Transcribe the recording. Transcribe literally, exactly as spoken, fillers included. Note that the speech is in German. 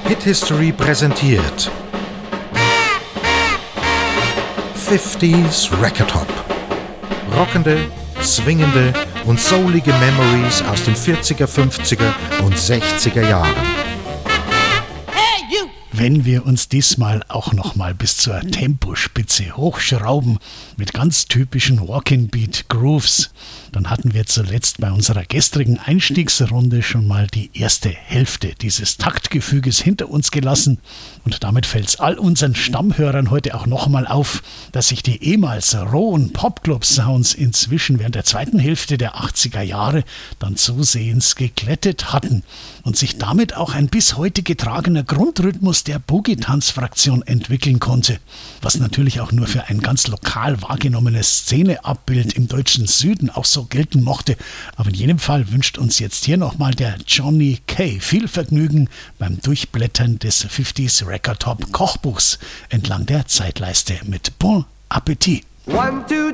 Hit History präsentiert fünfziger Record Top. Rockende, swingende und soulige Memories aus den vierziger, fünfziger und sechziger Jahren. Wenn wir uns diesmal auch noch mal bis zur Tempospitze hochschrauben mit ganz typischen Walking-Beat-Grooves, dann hatten wir zuletzt bei unserer gestrigen Einstiegsrunde schon mal die erste Hälfte dieses Taktgefüges hinter uns gelassen. Und damit fällt es all unseren Stammhörern heute auch noch mal auf, dass sich die ehemals rohen Popclub-Sounds inzwischen während der zweiten Hälfte der achtziger Jahre dann zusehends geglättet hatten und sich damit auch ein bis heute getragener Grundrhythmus der Boogie-Tanz-Fraktion entwickeln konnte, was natürlich auch nur für ein ganz lokal wahrgenommenes Szeneabbild im deutschen Süden auch so gelten mochte. Aber in jedem Fall wünscht uns jetzt hier nochmal der Johnny Kay viel Vergnügen beim Durchblättern des fünfziger Record Top Kochbuchs entlang der Zeitleiste mit Bon Appetit. One, two,